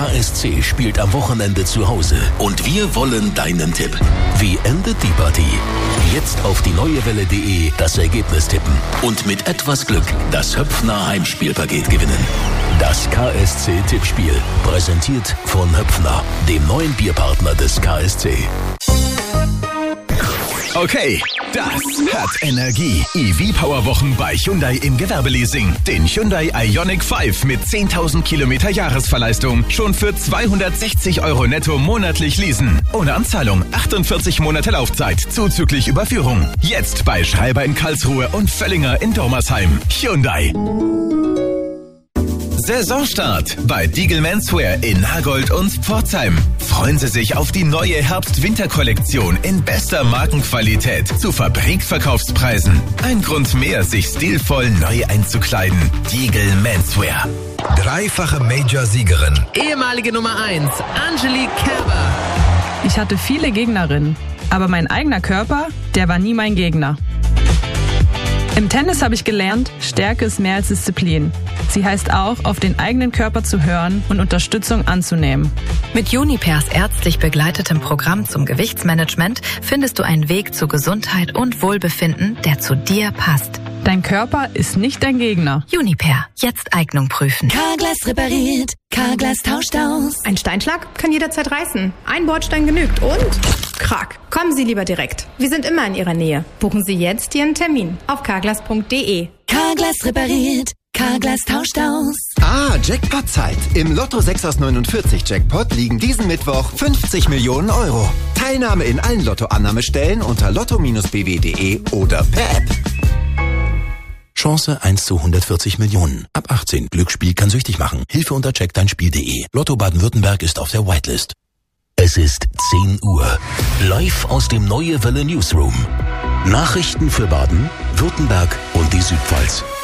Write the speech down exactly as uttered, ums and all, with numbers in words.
S C spielt am Wochenende zu Hause und wir wollen deinen Tipp. Wie endet die Partie? Jetzt auf die neue Welle punkt de das Ergebnis tippen und mit etwas Glück das Höpfner Heimspielpaket gewinnen. Das K S C-Tippspiel, präsentiert von Höpfner, dem neuen Bierpartner des K S C. Okay, das hat Energie. E V-Power-Wochen bei Hyundai im Gewerbeleasing. Den Hyundai Ioniq fünf mit zehntausend Kilometer Jahresverleistung schon für zweihundertsechzig Euro netto monatlich leasen. Ohne Anzahlung, achtundvierzig Monate Laufzeit, zuzüglich Überführung. Jetzt bei Schreiber in Karlsruhe und Völlinger in Dormersheim. Hyundai. Saisonstart bei Diegel Menswear in Nagold und Pforzheim. Freuen Sie sich auf die neue Herbst-Winter-Kollektion in bester Markenqualität zu Fabrikverkaufspreisen. Ein Grund mehr, sich stilvoll neu einzukleiden. Diegel Menswear. Dreifache Major-Siegerin. Ehemalige Nummer eins, Angelique Kerber. Ich hatte viele Gegnerinnen, aber mein eigener Körper, der war nie mein Gegner. Im Tennis habe ich gelernt, Stärke ist mehr als Disziplin. Sie heißt auch, auf den eigenen Körper zu hören und Unterstützung anzunehmen. Mit Junipers ärztlich begleitetem Programm zum Gewichtsmanagement findest du einen Weg zu Gesundheit und Wohlbefinden, der zu dir passt. Dein Körper ist nicht dein Gegner. Juniper, jetzt Eignung prüfen. Carglass repariert, Carglass tauscht aus. Ein Steinschlag kann jederzeit reißen. Ein Bordstein genügt und krack. Kommen Sie lieber direkt. Wir sind immer in Ihrer Nähe. Buchen Sie jetzt Ihren Termin auf carglass punkt de. Carglass repariert, Carglass tauscht aus. Ah, Jackpot-Zeit. Im Lotto sechs aus neunundvierzig Jackpot liegen diesen Mittwoch fünfzig Millionen Euro. Teilnahme in allen Lotto-Annahmestellen unter lotto Bindestrich b w punkt de oder per App. Chance eins zu hundertvierzig Millionen. Ab achtzehn. Glücksspiel kann süchtig machen. Hilfe unter check dein spiel punkt de. Lotto Baden-Württemberg ist auf der Whitelist. Es ist zehn Uhr. Live aus dem Neue Welle Newsroom. Nachrichten für Baden, Württemberg und die Südpfalz.